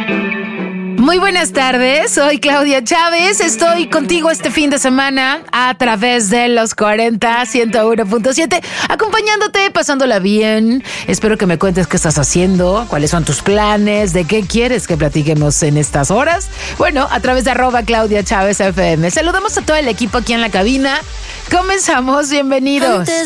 Muy buenas tardes, soy Claudia Chávez, estoy contigo este fin de semana a través de los 40 101.7, acompañándote, pasándola bien. Espero que me cuentes qué estás haciendo, cuáles son tus planes, de qué quieres que platiquemos en estas horas. Bueno, a través de @Claudia Chávez FM. Saludamos a todo el equipo aquí en la cabina. Comenzamos, bienvenidos.